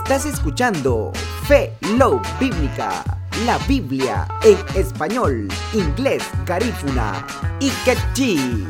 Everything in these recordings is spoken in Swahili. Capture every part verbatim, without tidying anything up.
Estás escuchando Fe Love Bíblica, la Biblia en español, inglés, garífuna y quechí.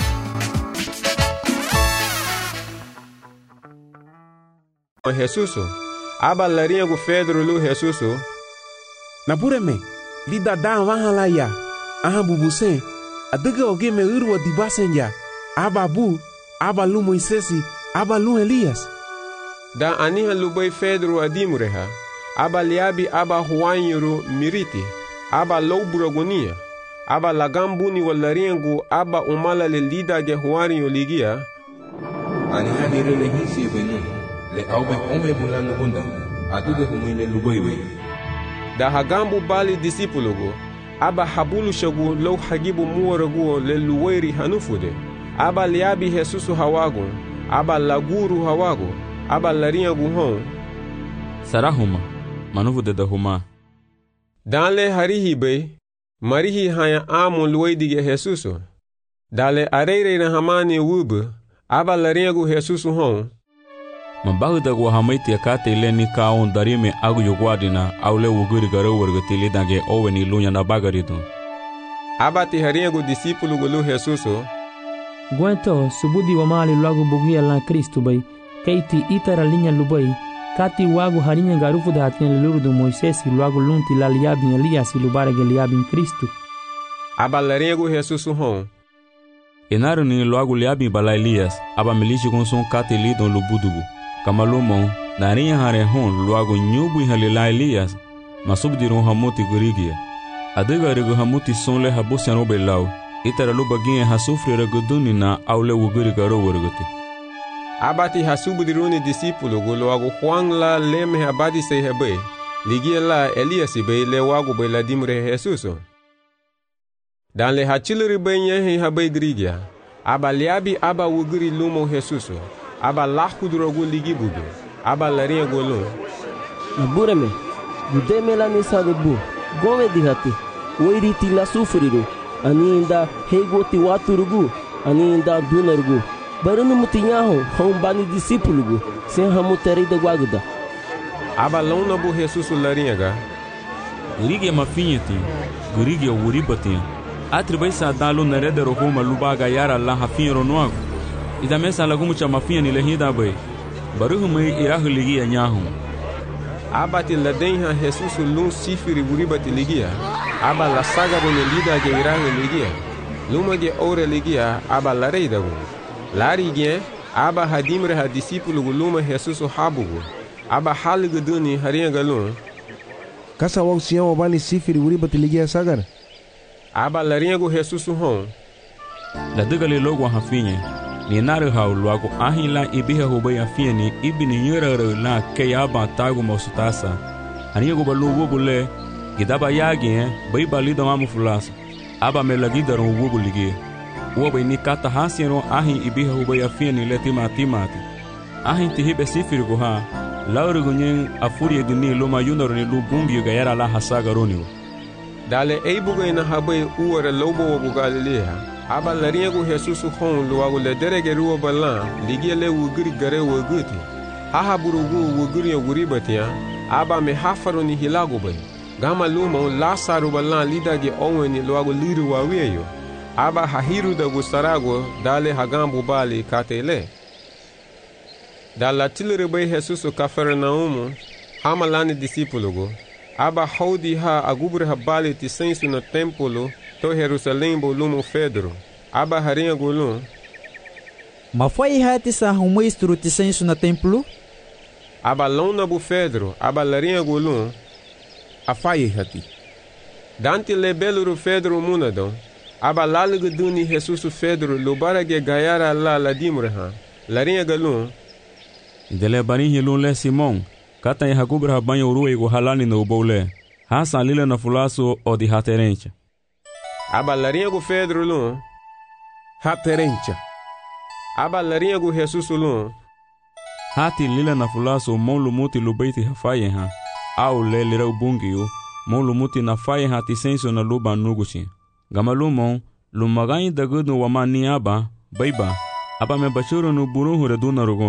Jesus, aba larinha gu Pedro lu Jesus. Napureme, li dada wahala ya, aha bubuse, adega oge me urwa dibasenja, aba bu, aba lu Moisesi, aba lu Elias. Da aniha lubai Pedro adimureha, aba liabi aba huanyuru miriti, aba louburagonia, aba lagambuni walaringu aba umala le lida ge huarinyo ligia. Aniha nirele hisi venu. Le aume ome bulano bunda, atuge humile lubaiwe. Da hagambu bali disipulugo, aba habulu shagu lo hagibu muwaragu le luwairi hanufude. Aba liabi Jesusu hawago, aba laguru hawago, aba larinha guhon. Sarahuma, manufude da huma. Danle harihi be, marihi haya amu luwaidige Jesusu. Dale areire na hamani wube, aba larinha gu Jesusu hon. Mabagda gwa hamaiti akate ileni kaon darime agu yugwadina aule wuguri garo wargatili dange oweni lunya na bagaridu. Abati haringu disipulu gulu Jesuso. Gwento subudi wamali luagu bugia la Kristu bay, keiti itara linya lubai, kati wagu harinya garufu da hatien luludu Moisesi luagu lunti la liabin Elias ilubarege liabin Kristu. Aba laringu Jesusu hon. Enaru ni luagu liabin bala Elias, aba milishi konson kati lidon lubudugu. Kamalumo, narinya hare hon luago nyubu halila Elias, masubdiron hamuti gurigia. Adega regu hamuti sonle habusiano belau, itara lubaginye hasufri reguduni na aule wuguri garo warguti. Abati hasubdiruni disipulu luago Juan la leme abadi se hebe, ligia la Elias be le wago be la dimre Jesuso. Dan le hachilri be nyehe habe grigia, aba liabi aba wuguri lumo Jesuso. Aba lahkudrogu ligi budu, aba larinha golon. Nabureme, gudeme la nisa de bu, gove dihati, oiriti la sufriru, ani inda hegoti waturugu, ani inda dunargu. Barunu mutinyaho, hombani disipulugu, sem hamuteri de guaguda. Aba lona bu Jesusu larinha ga. Ligia mafinheti, gurigia uribatinha. Atribai sa dalu nerede rohoma lubaga yara la hafinho noago. Ida mesa lagumu cha mafia ni lehida bay. Baruhu mai irahu ligia nyahu. Abati ladenha Jesusu lun sifiri buribati ligia. Aba la sagaro ne lida ge irahu ligia. Luma ge ore ligia aba la reidagu. Lari ge aba hadimre ha disipulu luma Jesusu habugu. Aba haligu duni harinha galun. Kasa wang siya wabani sifiri buribati ligia sagar. Aba larinha gu Jesusu hon. La degale logo hafinye. Ni naru hau luago ahila ibiha hubay afieni ibini nyerere la kayaba tagu mosutasa. Anigo balu wubule gidaba yagi eh bay balido mamu fulasa. Aba melagidaro wubuligi. Wubay ni kata hasieno ahi ibiha hubay afieni letima timati. Ahi tihibe sifiri guha. Lauru gunyen afuri dini luma yunaro ni lubungi gayara la hasaga roniwa. Dale eibuga ina habay uwara lobo wabu Galileha. Aba larinha gu Jesusu hon luago le derege ruwa balan, ligia le wuguri gare wuguti. Haha burugu wuguri wuribatia, aba me hafaro ni hilago bay. Gama lumo lasaru balan lida ge oweni luago liru waweyo. Aba hahiru da gustarago dale hagambu bali katele. Dala tilere bay Jesusu Kafernaumu, hamalani disipulugo. Aba haudi ha agubre ha bali tisensu no tempolo, to Jerusalém bolumo Pedro. Aba harinha golum. Ma foi hati sa humestro tisensu na templo? Aba lona bu Pedro, aba larinha golum. Afai hati. Dante le beluru Pedro munadon. Aba lalugu duni Jesusu Pedro lubara ge gayara la la dimreha. Larinha galum. Idele barinhi lun Simon. Kata ya hagubra banyo uruwe go halani no bole. Hasa lila na fulaso o di haterencha. Aba larinha gu Pedro lun. Haterencha. Aba larinha gu Jesusu lun. Hati lila na fulaso mon lumuti lubeiti hafaye ha. Au le lira ubungiyo. Mon lumuti na faye ha tisenso na luba nuguchi. Gamalumon lumagayi dagudu wamani aba. Baiba. Aba me bachuro no buruhu reduna rugon.